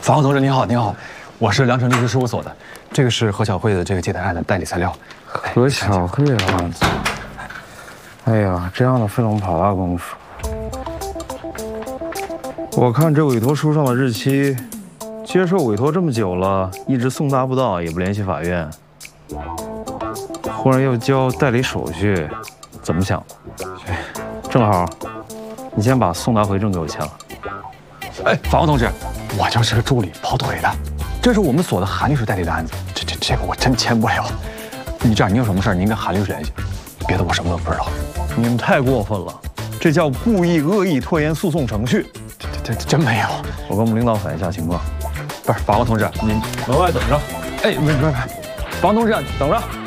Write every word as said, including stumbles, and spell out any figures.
法官同志您好，您好，我是良辰律师事务所的，这个是何小慧的这个借贷案的代理材料。 何小慧啊，哎呀，这样的费了我们好大功夫。我看这委托书上的日期，接受委托这么久了，一直送达不到，也不联系法院，忽然要交代理手续，怎么想的？正好，你先把送达回证给我签了。 哎，法官同志，我就是个助理，跑腿的。这是我们所的韩律师代理的案子，这这这个我真签不了。你这样，您有什么事儿您跟韩律师联系，别的我什么都不知道。 你们太过分了，这叫故意恶意拖延诉讼程序。 这这真没有。 我跟我们领导反映一下情况。 不是，法官同志，您门外等着。 哎，不是不是，法官同志， 等着。